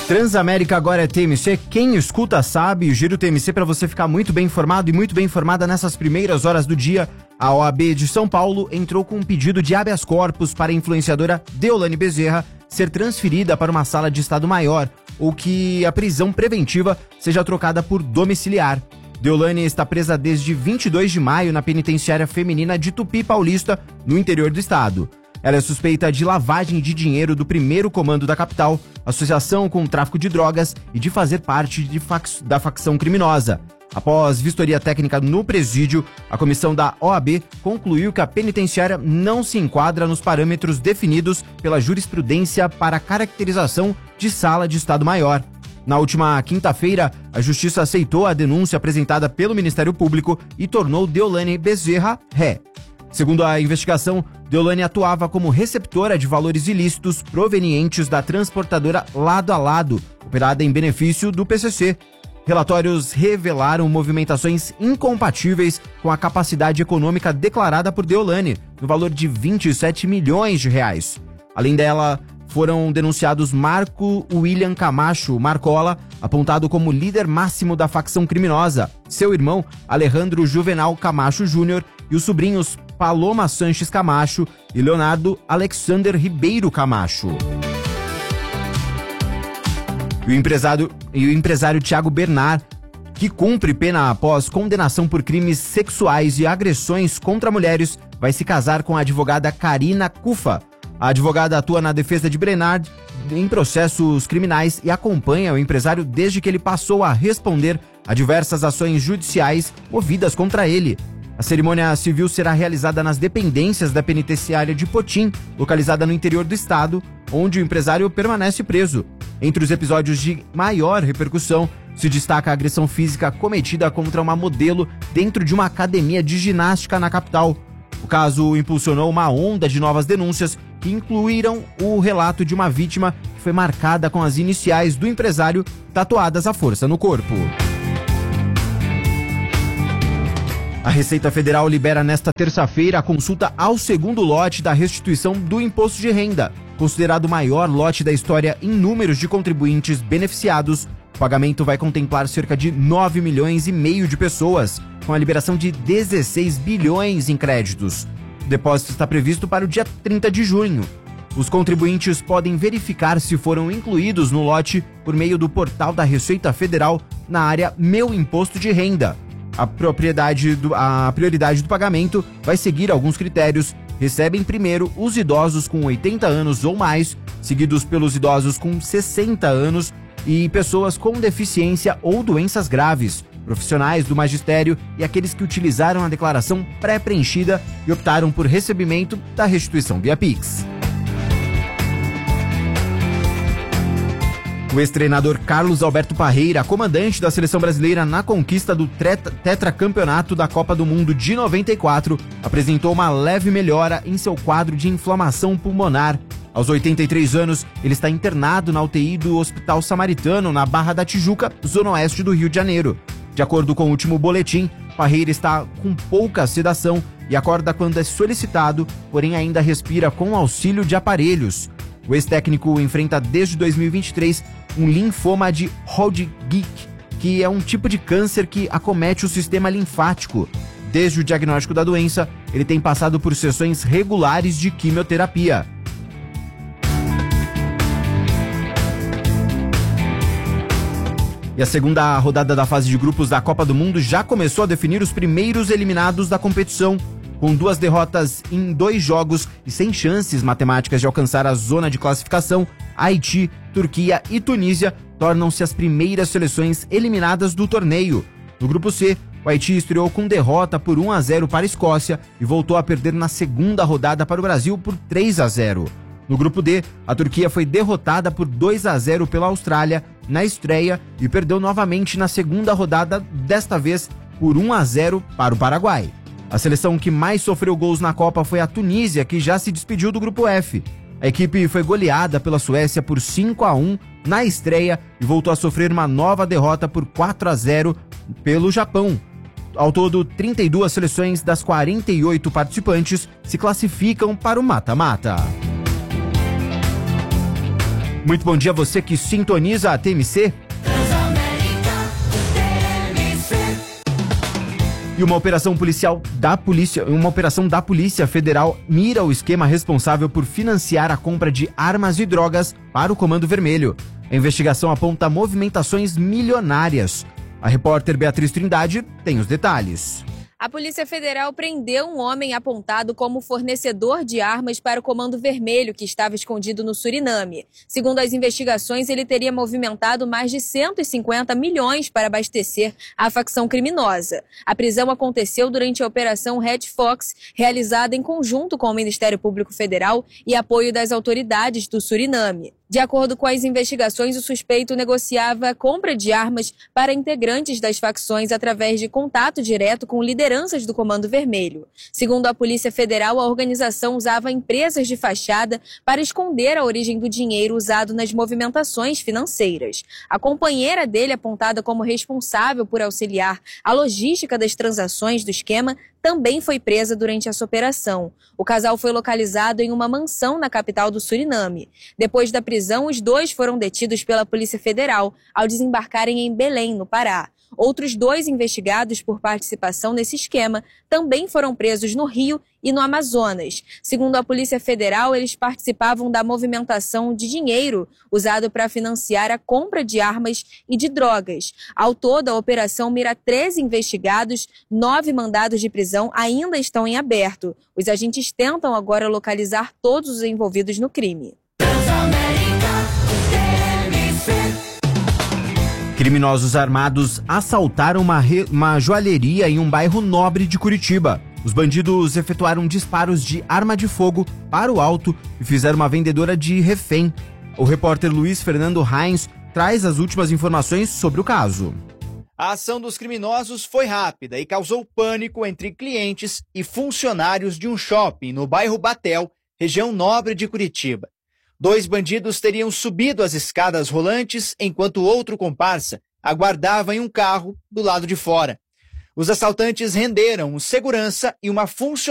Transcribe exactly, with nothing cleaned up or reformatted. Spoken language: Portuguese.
Transamérica agora é T M C, quem escuta sabe. O Giro T M C para você ficar muito bem informado e muito bem informada nessas primeiras horas do dia. A O A B de São Paulo entrou com um pedido de habeas corpus para a influenciadora Deolane Bezerra ser transferida para uma sala de estado maior ou que a prisão preventiva seja trocada por domiciliar. Deolane está presa desde vinte e dois de maio na penitenciária feminina de Tupi Paulista, no interior do estado. Ela é suspeita de lavagem de dinheiro do primeiro comando da capital, associação com o tráfico de drogas e de fazer parte de fac... da facção criminosa. Após vistoria técnica no presídio, a comissão da O A B concluiu que a penitenciária não se enquadra nos parâmetros definidos pela jurisprudência para caracterização de sala de Estado Maior. Na última quinta-feira, a Justiça aceitou a denúncia apresentada pelo Ministério Público e tornou Deolane Bezerra ré. Segundo a investigação, Deolane atuava como receptora de valores ilícitos provenientes da transportadora Lado a Lado, operada em benefício do P C C. Relatórios revelaram movimentações incompatíveis com a capacidade econômica declarada por Deolane, no valor de vinte e sete milhões de reais. Além dela, foram denunciados Marco William Camacho Marcola, apontado como líder máximo da facção criminosa, seu irmão Alejandro Juvenal Camacho Júnior e os sobrinhos Paloma Sanches Camacho e Leonardo Alexander Ribeiro Camacho. E o empresário, e o empresário Thiago Bernard, que cumpre pena após condenação por crimes sexuais e agressões contra mulheres, vai se casar com a advogada Karina Cufa. A advogada atua na defesa de Bernard em processos criminais e acompanha o empresário desde que ele passou a responder a diversas ações judiciais movidas contra ele. A cerimônia civil será realizada nas dependências da penitenciária de Potim, localizada no interior do estado, onde o empresário permanece preso. Entre os episódios de maior repercussão, se destaca a agressão física cometida contra uma modelo dentro de uma academia de ginástica na capital. O caso impulsionou uma onda de novas denúncias que incluíram o relato de uma vítima que foi marcada com as iniciais do empresário tatuadas à força no corpo. A Receita Federal libera nesta terça-feira a consulta ao segundo lote da restituição do imposto de renda. Considerado o maior lote da história em números de contribuintes beneficiados, o pagamento vai contemplar cerca de nove milhões e meio de pessoas, com a liberação de dezesseis bilhões em créditos. O depósito está previsto para o dia trinta de junho. Os contribuintes podem verificar se foram incluídos no lote por meio do portal da Receita Federal na área Meu Imposto de Renda. A, propriedade do, a prioridade do pagamento vai seguir alguns critérios. Recebem primeiro os idosos com oitenta anos ou mais, seguidos pelos idosos com sessenta anos e pessoas com deficiência ou doenças graves, profissionais do magistério e aqueles que utilizaram a declaração pré-preenchida e optaram por recebimento da restituição via Pix. O ex-treinador Carlos Alberto Parreira, comandante da seleção brasileira na conquista do tetracampeonato da Copa do Mundo de noventa e quatro, apresentou uma leve melhora em seu quadro de inflamação pulmonar. Aos oitenta e três anos, ele está internado na U T I do Hospital Samaritano, na Barra da Tijuca, zona oeste do Rio de Janeiro. De acordo com o último boletim, Parreira está com pouca sedação e acorda quando é solicitado, porém ainda respira com auxílio de aparelhos. O ex-técnico enfrenta desde dois mil e vinte e três um linfoma de Hodgkin, que é um tipo de câncer que acomete o sistema linfático. Desde o diagnóstico da doença, ele tem passado por sessões regulares de quimioterapia. E a segunda rodada da fase de grupos da Copa do Mundo já começou a definir os primeiros eliminados da competição. Com duas derrotas em dois jogos e sem chances matemáticas de alcançar a zona de classificação, Haiti, Turquia e Tunísia tornam-se as primeiras seleções eliminadas do torneio. No grupo C, o Haiti estreou com derrota por um a zero para a Escócia e voltou a perder na segunda rodada para o Brasil por três a zero. No grupo D, a Turquia foi derrotada por dois a zero pela Austrália na estreia e perdeu novamente na segunda rodada, desta vez por um a zero para o Paraguai. A seleção que mais sofreu gols na Copa foi a Tunísia, que já se despediu do grupo F. A equipe foi goleada pela Suécia por cinco a um na estreia e voltou a sofrer uma nova derrota por quatro a zero pelo Japão. Ao todo, trinta e duas seleções das quarenta e oito participantes se classificam para o mata-mata. Muito bom dia a você que sintoniza a T M C. E uma operação policial da polícia, uma operação da Polícia Federal mira o esquema responsável por financiar a compra de armas e drogas para o Comando Vermelho. A investigação aponta movimentações milionárias. A repórter Beatriz Trindade tem os detalhes. A Polícia Federal prendeu um homem apontado como fornecedor de armas para o Comando Vermelho, que estava escondido no Suriname. Segundo as investigações, ele teria movimentado mais de cento e cinquenta milhões para abastecer a facção criminosa. A prisão aconteceu durante a Operação Red Fox, realizada em conjunto com o Ministério Público Federal e apoio das autoridades do Suriname. De acordo com as investigações, o suspeito negociava a compra de armas para integrantes das facções através de contato direto com lideranças do Comando Vermelho. Segundo a Polícia Federal, a organização usava empresas de fachada para esconder a origem do dinheiro usado nas movimentações financeiras. A companheira dele, apontada como responsável por auxiliar a logística das transações do esquema, também foi presa durante essa operação. O casal foi localizado em uma mansão na capital do Suriname. Depois da prisão, os dois foram detidos pela Polícia Federal ao desembarcarem em Belém, no Pará. Outros dois investigados por participação nesse esquema também foram presos no Rio e no Amazonas. Segundo a Polícia Federal, eles participavam da movimentação de dinheiro usado para financiar a compra de armas e de drogas. Ao todo, a operação mira treze investigados, nove mandados de prisão ainda estão em aberto. Os agentes tentam agora localizar todos os envolvidos no crime. Criminosos armados assaltaram uma, re... uma joalheria em um bairro nobre de Curitiba. Os bandidos efetuaram disparos de arma de fogo para o alto e fizeram uma vendedora de refém. O repórter Luiz Fernando Reins traz as últimas informações sobre o caso. A ação dos criminosos foi rápida e causou pânico entre clientes e funcionários de um shopping no bairro Batel, região nobre de Curitiba. Dois bandidos teriam subido as escadas rolantes enquanto outro comparsa aguardava em um carro do lado de fora. Os assaltantes renderam um segurança e uma funcionária